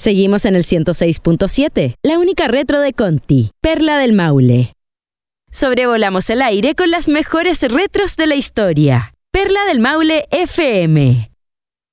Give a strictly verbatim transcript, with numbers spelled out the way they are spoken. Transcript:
Seguimos en el ciento seis punto siete, la única retro de Conti, Perla del Maule. Sobrevolamos el aire con las mejores retros de la historia. Perla del Maule F M.